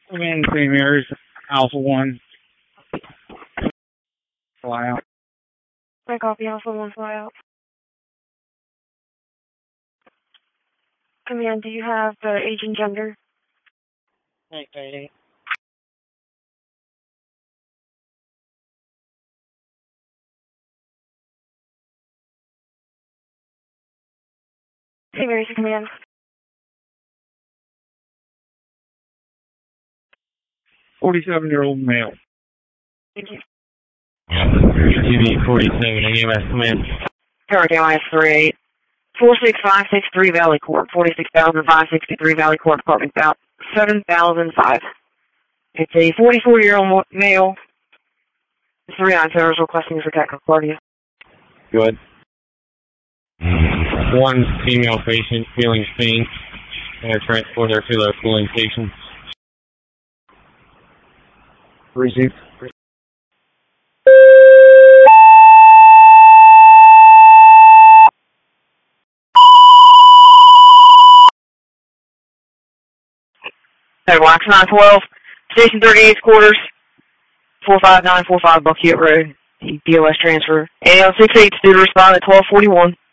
I'm in St. Mary's, Alpha 1. Fly out. I copy Alpha 1, fly out. Command, do you have age and gender? 888. St. Mary's command. 47-year-old male. Thank you. TV 47, AMS command. Hurricane IS-38. 46563 Valley Court, 46,563 Valley Court, apartment about 7,005. It's a 44-year-old male. 39 Federals requesting for tachycardia. Good. One female patient feeling pain. And transport her to the cooling station. Received. Wax 912, Station 38's quarters, 45945 Buckhead Road, POS transfer. AL 68 student responded at 1241.